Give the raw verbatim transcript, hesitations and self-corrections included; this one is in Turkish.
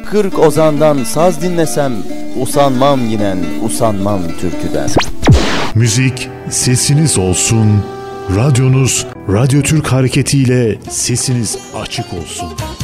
kırk ozandan saz dinlesem, usanmam yinen, usanmam türküden. Müzik sesiniz olsun. Radyonuz Radyo Türk hareketiyle sesiniz açık olsun.